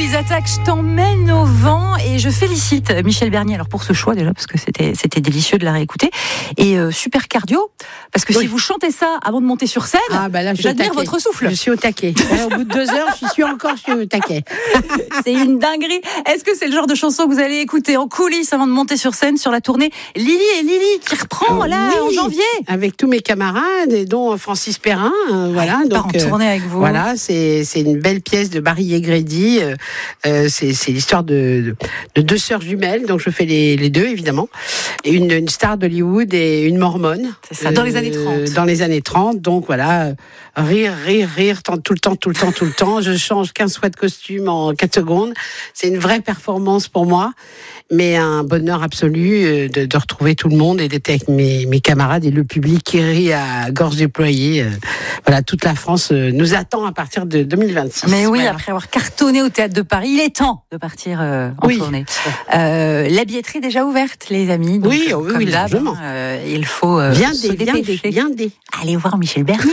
Ils attaquent, je t'emmène au vent et je félicite Michel Bernier alors pour ce choix déjà parce que c'était délicieux de la réécouter et super cardio parce que si vous chantez ça avant de monter sur scène, j'admire votre souffle. Je suis au taquet. Au bout de 2 heures, je suis encore au taquet. C'est une dinguerie. Est-ce que c'est le genre de chanson que vous allez écouter en coulisses avant de monter sur scène sur la tournée Lily et Lily qui reprend en janvier avec tous mes camarades et dont Francis Perrin, voilà. Donc en tournée avec vous. Voilà, c'est une belle pièce de Barry Egredy. C'est l'histoire de 2 sœurs jumelles, donc je fais les deux évidemment. Et une star d'Hollywood et une mormone. C'est ça, dans les années 30. Dans les années 30, donc voilà, rire, tout le temps. Je change 15 fois de costume en 4 secondes. C'est une vraie performance pour moi, mais un bonheur absolu de retrouver tout le monde et d'être avec mes camarades et le public qui rit à gorge déployée. Voilà, toute la France nous attend à partir de 2026. Mais oui, voilà. Après avoir cartonné au Théâtre de Paris, il est temps de partir en tournée. La billetterie est déjà ouverte, les amis. Donc, oui, largement. Il faut viendez. Allez voir Michel Bernier.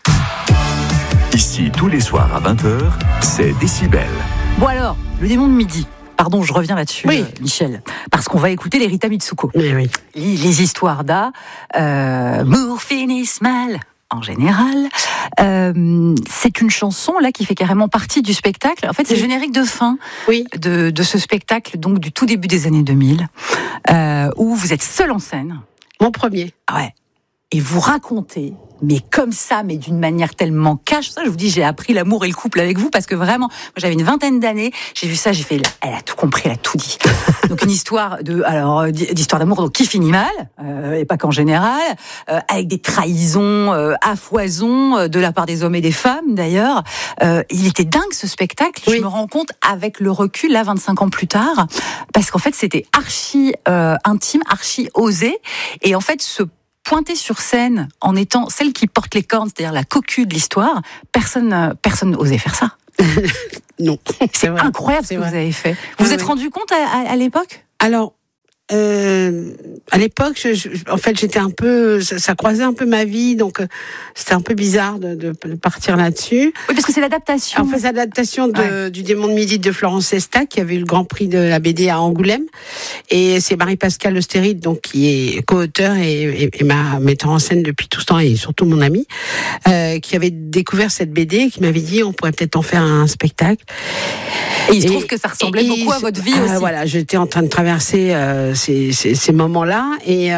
Ici, tous les soirs à 20h, c'est Décibel. Bon alors, le démon de midi. Pardon, je reviens là-dessus, Michel. Parce qu'on va écouter les Rita Mitsuko. Oui. Les histoires d'A. Mours finissent mal. En général, c'est une chanson là qui fait carrément partie du spectacle. En fait, c'est le générique de fin de ce spectacle, donc du tout début des années 2000, où vous êtes seul en scène. Mon premier. Ouais. Et vous racontez, mais comme ça, mais d'une manière tellement cash. Ça, je vous dis, j'ai appris l'amour et le couple avec vous parce que vraiment, moi, j'avais une 20aine d'années, j'ai vu ça, j'ai fait, elle a tout compris, elle a tout dit. Donc une histoire d'histoire d'amour donc qui finit mal, et pas qu'en général, avec des trahisons à foison de la part des hommes et des femmes d'ailleurs. Il était dingue ce spectacle. Je me rends compte avec le recul là, 25 ans plus tard, parce qu'en fait c'était archi intime, archi osé, et en fait pointer sur scène en étant celle qui porte les cornes, c'est-à-dire la cocu de l'histoire, personne n'osait faire ça. Non. C'est incroyable ce que vous avez fait. Vous vous êtes rendu compte à l'époque ? Alors, à l'époque, en fait, j'étais un peu, ça croisait un peu ma vie, donc c'était un peu bizarre de partir là-dessus. Oui, parce que c'est l'adaptation. En fait, c'est l'adaptation du Démon de Midi de Florence Sesta, qui avait eu le Grand Prix de la BD à Angoulême, et c'est Marie-Pascale Austérite, donc qui est co-auteur et ma metteur en scène depuis tout ce temps, et surtout mon amie, qui avait découvert cette BD, qui m'avait dit on pourrait peut-être en faire un spectacle. Et il se trouve que ça ressemblait beaucoup à votre vie aussi. Voilà, j'étais en train de traverser ces moments-là et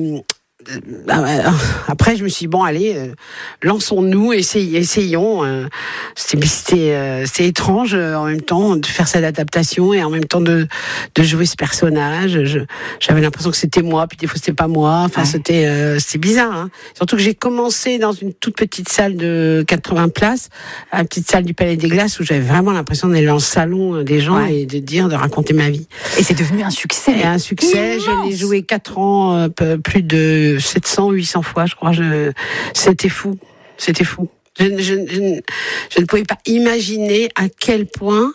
après je me suis dit, bon allez, lançons-nous, essayons. C'était étrange en même temps de faire cette adaptation et en même temps de jouer ce personnage. J'avais l'impression que c'était moi, puis des fois c'était pas moi. Enfin c'était bizarre. Hein. Surtout que j'ai commencé dans une toute petite salle de 80 places, la petite salle du Palais des Glaces, où j'avais vraiment l'impression d'aller dans le salon des gens et de raconter ma vie. Et c'est devenu un succès. Et un succès. Immense. Je l'ai joué 4 ans, plus de 700, 800 fois, je crois. C'était fou. Je ne pouvais pas imaginer à quel point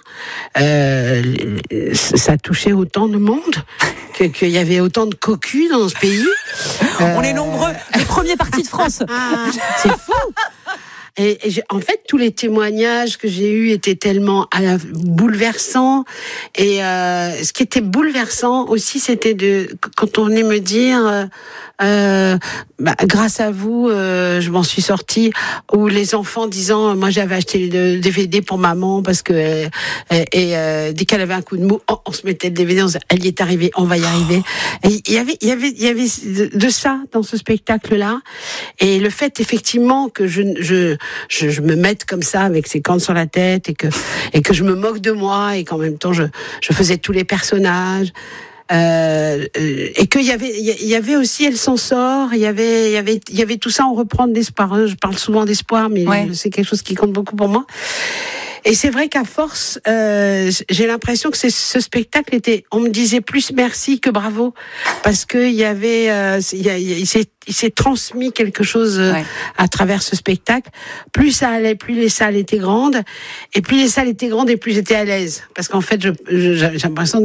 ça touchait autant de monde, qu'il y avait autant de cocus dans ce pays. On est nombreux. Le premier parti de France. C'est fou. Et en fait, tous les témoignages que j'ai eus étaient tellement bouleversants. Et ce qui était bouleversant aussi, c'était quand on venait me dire grâce à vous, je m'en suis sortie. Ou les enfants disant, moi j'avais acheté le DVD pour maman parce que dès qu'elle avait un coup de mou, on se mettait le DVD, on disait, elle y est arrivée, on va y arriver. Et il y avait de ça dans ce spectacle-là. Et le fait effectivement que je me mette comme ça avec ces cornes sur la tête et que je me moque de moi et qu'en même temps je faisais tous les personnages. Et qu'il y avait aussi Elle s'en sort, il y avait tout ça, on reprend de l'espoir. Je parle souvent d'espoir, mais c'est quelque chose qui compte beaucoup pour moi. Et c'est vrai qu'à force, j'ai l'impression que ce spectacle on me disait plus merci que bravo, parce que il il s'est transmis quelque chose à travers ce spectacle. Plus ça allait, plus les salles étaient grandes, et plus les salles étaient grandes, et plus j'étais à l'aise. Parce qu'en fait, j'ai l'impression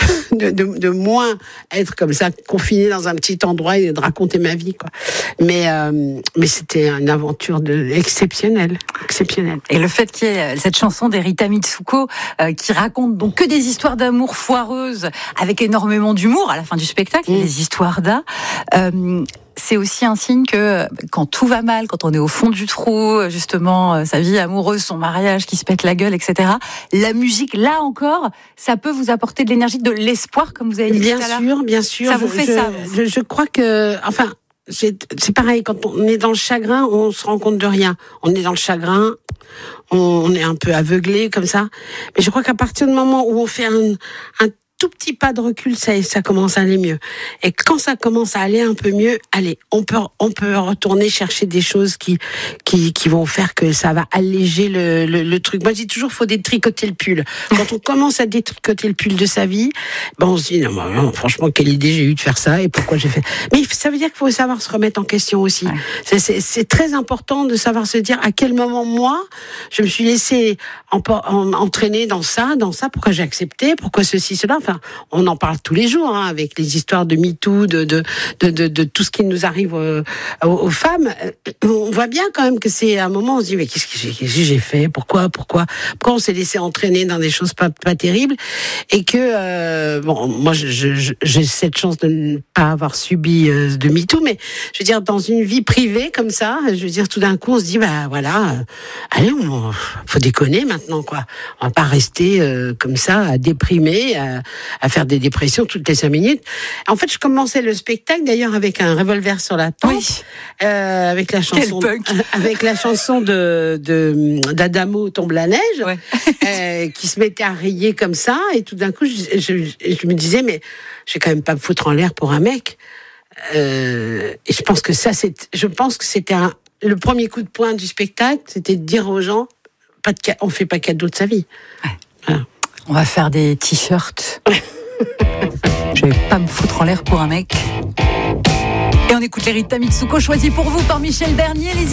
de moins être comme ça, confinée dans un petit endroit et de raconter ma vie, quoi. Mais c'était une aventure exceptionnelle. Et le fait qu'il y ait cette chanson d'Erita Mitsuko qui raconte donc que des histoires d'amour foireuses avec énormément d'humour à la fin du spectacle, des histoires d'A. C'est aussi un signe que quand tout va mal, quand on est au fond du trou, justement, sa vie amoureuse, son mariage qui se pète la gueule, etc., la musique, là encore, ça peut vous apporter de l'énergie, de l'espoir, comme vous avez dit tout à l'heure. Bien sûr. Ça vous fait ça. Je crois que, enfin, c'est pareil, quand on est dans le chagrin, on se rend compte de rien. On est dans le chagrin, on est un peu aveuglé comme ça. Mais je crois qu'à partir du moment où on fait un tout petit pas de recul, ça commence à aller mieux. Et quand ça commence à aller un peu mieux, allez, on peut retourner chercher des choses qui vont faire que ça va alléger le truc. Moi, je dis toujours, faut détricoter le pull. Quand on commence à détricoter le pull de sa vie, on se dit, non, franchement, quelle idée j'ai eu de faire ça et pourquoi j'ai fait. Mais ça veut dire qu'il faut savoir se remettre en question aussi. Ouais. C'est très important de savoir se dire à quel moment, moi, je me suis laissé entraîner dans ça, pourquoi j'ai accepté, pourquoi ceci, cela. Enfin, on en parle tous les jours, avec les histoires de MeToo, de tout ce qui nous arrive aux femmes. On voit bien quand même que c'est à un moment, on se dit, mais qu'est-ce que j'ai fait? Pourquoi on s'est laissé entraîner dans des choses pas terribles? Et que, moi, j'ai cette chance de ne pas avoir subi de MeToo, mais je veux dire, dans une vie privée comme ça, je veux dire, tout d'un coup, on se dit, allez, faut déconner maintenant, quoi. On va pas rester comme ça, à déprimer, à faire des dépressions toutes les 5 minutes. En fait, je commençais le spectacle d'ailleurs avec un revolver sur la tempe, avec la chanson, d'Adamo Tombe la neige, qui se mettait à rier comme ça, et tout d'un coup, je me disais, mais je vais quand même pas me foutre en l'air pour un mec. Et je pense que c'était le premier coup de poing du spectacle, c'était de dire aux gens, on fait pas cadeau de sa vie. Ouais. Voilà. On va faire des t-shirts. Je vais pas me foutre en l'air pour un mec. Et on écoute l'Erita Mitsuko choisi pour vous par Michel Bernier.